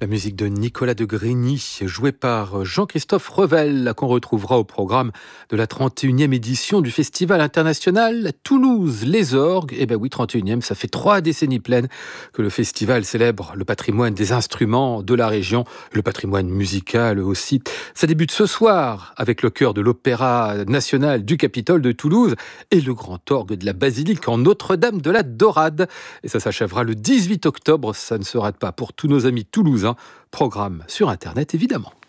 La musique de Nicolas de Grigny, jouée par Jean-Christophe Revel, qu'on retrouvera au programme de la 31e édition du Festival international Toulouse, les orgues. Eh ben oui, 31e, ça fait 3 décennies pleines que le festival célèbre le patrimoine des instruments de la région, le patrimoine musical aussi. Ça débute ce soir avec le chœur de l'Opéra national du Capitole de Toulouse et le grand orgue de la basilique en Notre-Dame de la Dorade. Et ça s'achèvera le 18 octobre, ça ne se rate pas pour tous nos amis toulousains. Programme sur Internet, évidemment.